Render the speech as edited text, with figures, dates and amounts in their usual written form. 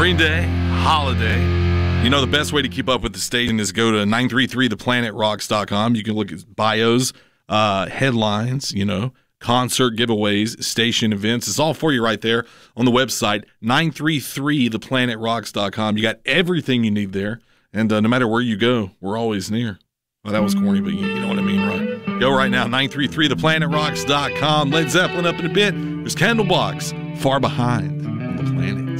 Green Day, Holiday. You know, the best way to keep up with the station is go to 933theplanetRocks.com. You can look at bios, headlines, concert giveaways, station events. It's all for you right there on the website, 933theplanetRocks.com. You got everything you need there. And no matter where you go, we're always near. Well, that was corny, but you know what I mean, right? Go right now, 933theplanetRocks.com. Led Zeppelin up in a bit. There's Candlebox, Far Behind on the Planet.